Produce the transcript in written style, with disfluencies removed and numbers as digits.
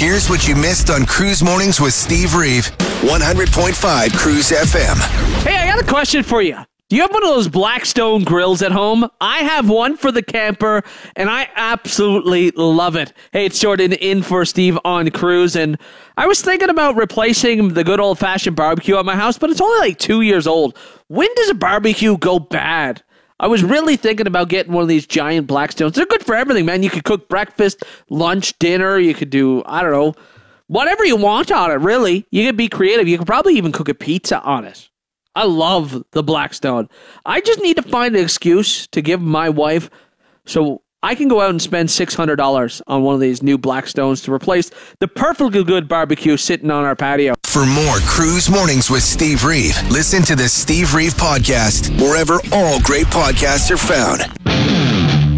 Here's what you missed on Cruise Mornings with Steve Reeve. 100.5 Cruise FM. Hey, I got a question for you. Do you have one of those Blackstone grills at home? I have one for the camper, and I absolutely love it. Hey, it's Jordan in for Steve on Cruise, and I was thinking about replacing the good old-fashioned barbecue at my house, but it's only like 2 years old. When does a barbecue go bad? I was really thinking about getting one of these giant Blackstones. They're good for everything, man. You could cook breakfast, lunch, dinner. You could do, I don't know, whatever you want on it, really. You could be creative. You could probably even cook a pizza on it. I love the Blackstone. I just need to find an excuse to give my wife so I can go out and spend $600 on one of these new Blackstones to replace the perfectly good barbecue sitting on our patio. For more Cruise Mornings with Steve Reeve, listen to the Steve Reeve Podcast wherever all great podcasts are found.